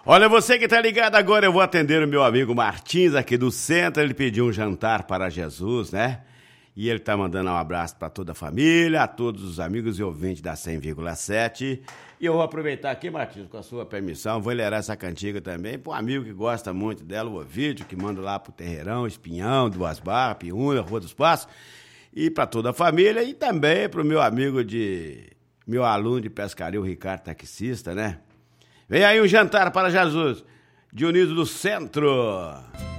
Olha, você que tá ligado agora, eu vou atender o meu amigo Martins aqui do centro. Ele pediu um jantar para Jesus, né? E ele tá mandando um abraço para toda a família, a todos os amigos e ouvintes da 100,7. E eu vou aproveitar aqui, Martins, com a sua permissão, vou ler essa cantiga também para um amigo que gosta muito dela, o Ovídio, que manda lá pro Terreirão, Espinhão, Duas Barras, Piúna, Rua dos Passos. E para toda a família e também pro meu amigo meu aluno de pescaria, o Ricardo Taxista, né? Vem aí um jantar para Jesus, Dionísio do Centro.